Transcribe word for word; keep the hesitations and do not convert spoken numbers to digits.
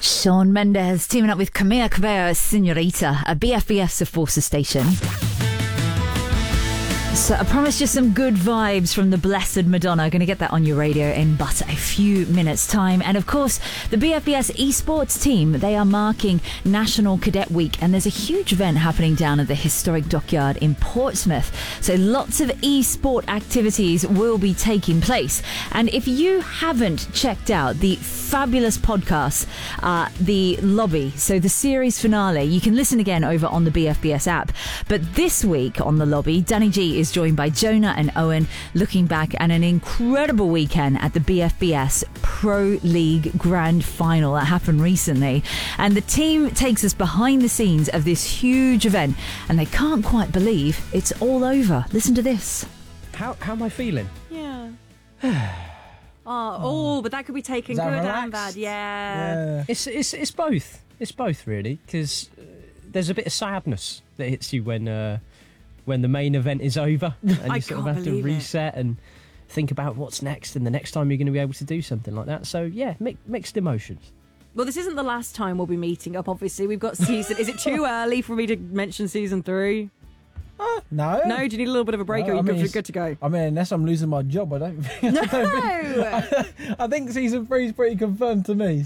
Shawn Mendes teaming up with Camila Cabello, Senorita, a B F B S of Forces Station. So I promised you some good vibes from the blessed Madonna. Going to get that on your radio in but a few minutes' time. And of course, the B F B S esports team, they are marking National Cadet Week. And there's a huge event happening down at the historic dockyard in Portsmouth. So lots of esport activities will be taking place. And if you haven't checked out the fabulous podcast, uh, The Lobby, so the series finale, you can listen again over on the B F B S app. But this week on The Lobby, Danny G is joined by Jonah and Owen, looking back at an incredible weekend at the B F B S Pro League Grand Final that happened recently. And the team takes us behind the scenes of this huge event, and they can't quite believe it's all over. Listen to this. How how am I feeling? Yeah. oh, oh, but that could be taken good relaxed? and bad. Yeah. Yeah. It's it's it's both. It's both really, because uh, there's a bit of sadness that hits you when uh, when the main event is over, and you I sort of can't have to believe it. reset and think about what's next and the next time you're going to be able to do something like that. So yeah, mi- mixed emotions. Well, this isn't the last time we'll be meeting up, obviously. We've got season... Is it too early for me to mention season three? Uh, no. No? Do you need a little bit of a break, No, or are I you mean, good, it's- good to go? I mean, unless I'm losing my job, I don't think. No! I think season three is pretty confirmed to me.